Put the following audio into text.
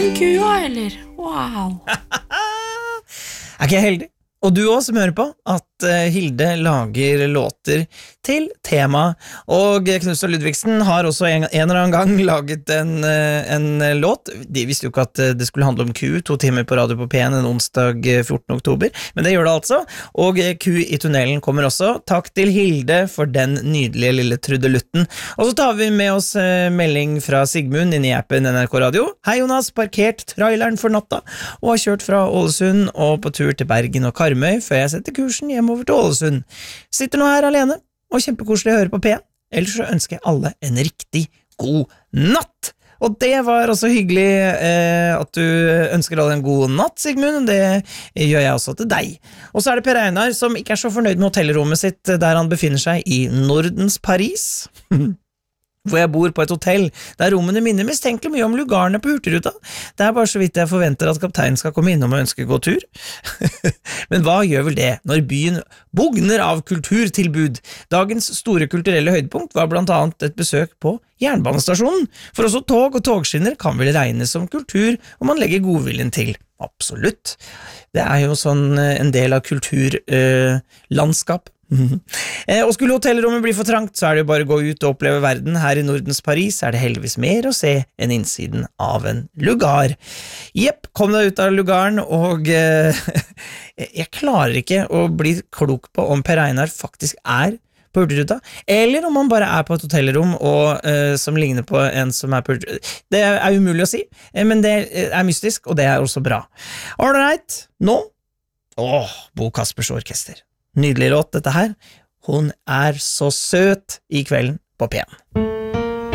den kua, eller? Wow. Ikke jeg heldig? Og du også som hører på, at Hilde lager låter til tema, og Knutsen Ludvigsen har også en eller annen gang laget en låt. De visste jo ikke at det skulle handle om ku, 2 timer på Radio på P1 en onsdag 14. oktober, men det gjør det altså, og Ku i tunnelen kommer også. Takk til Hilde for den nydelige lille trudelutten. Og så tar vi med oss melding fra Sigmund inn i appen NRK Radio. Hei Jonas, parkert traileren for natta, og har kjørt fra Ålesund og på tur til Bergen og Karmøy, før jeg setter kursen hjem over til Ålesund. Sitter nå her alene, og kjempekoselig å høre på P1. Ellers så ønsker jeg alle en riktig god natt. Og det var også hyggelig at du ønsker alle en god natt, Sigmund. Det gjør jeg også til deg. Og så er det Per Einar, som ikke er så fornøyd med hotellrommet sitt der han befinner seg i Nordens Paris. Hvor jeg bor på et hotell der rommene minner mistenkelig mye om lugarene på Hurtigruta. Det er bare så vidt jeg forventer at kapteinen skal komme innom og ønske gå tur. Men hva gjør vel det når byen bugner av kulturtilbud? Dagens store kulturelle høydepunkt var blant annet et besøk på jernbanestasjonen, for også tog og togskinner kan vel regnes som kultur om man legger godviljen til. Absolutt. Det er jo sånn en del av kulturlandskap. Og skulle hotellrommet bli for trangt, så er det jo bare å gå ut og oppleve verden. Her i Nordens Paris er det heldigvis mer å se enn innsiden av en lugar. Jepp, kom deg ut av lugaren, og jeg klarer ikke å bli klok på om Per Einar faktisk er på Hurtigruta, eller om han bare er på et hotellrom og, som ligner på en som er på Hurtigruta. Det er umulig å si, men det er mystisk, og det er også bra. Alright, nå Bo Kaspers Orkester. Nydelig låt dette her. Hun er så søt i kvelden på P1.